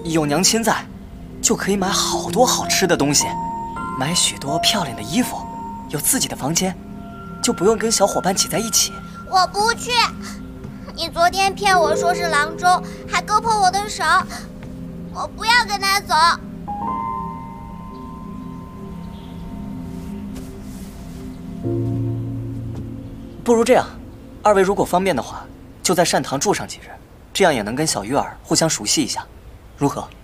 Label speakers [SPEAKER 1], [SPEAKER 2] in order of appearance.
[SPEAKER 1] 有娘亲在，就可以买好多好吃的东西，买许多漂亮的衣服，有自己的房间，就不用跟小伙伴挤在一起。
[SPEAKER 2] 我不去！你昨天骗我说是郎中，还割破我的手，我不要跟他走。
[SPEAKER 1] 不如这样，二位如果方便的话，就在善堂住上几日，这样也能跟小鱼儿互相熟悉一下，如何？